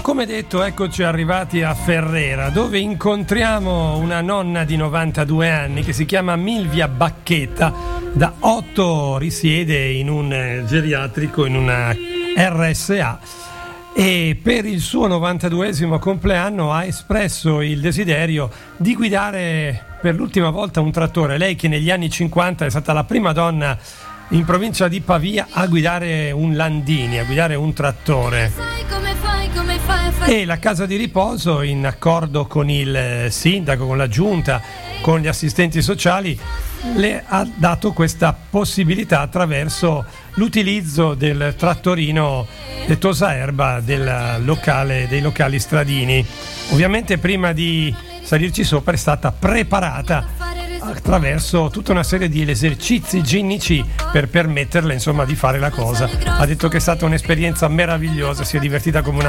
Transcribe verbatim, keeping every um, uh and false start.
Come detto, eccoci arrivati a Ferrera, dove incontriamo una nonna di novantadue anni che si chiama Milvia Bacchetta. Da otto risiede in un geriatrico, in una R S A, e per il suo novantaduesimo compleanno ha espresso il desiderio di guidare per l'ultima volta un trattore. Lei, che negli anni cinquanta è stata la prima donna in provincia di Pavia a guidare un Landini, a guidare un trattore. E la casa di riposo, in accordo con il sindaco, con la giunta, con gli assistenti sociali, le ha dato questa possibilità attraverso l'utilizzo del trattorino de Tosa Erba del locale, dei locali stradini. Ovviamente prima di salirci sopra è stata preparata attraverso tutta una serie di esercizi ginnici per permetterle, insomma, di fare la cosa. Ha detto che è stata un'esperienza meravigliosa, si è divertita come una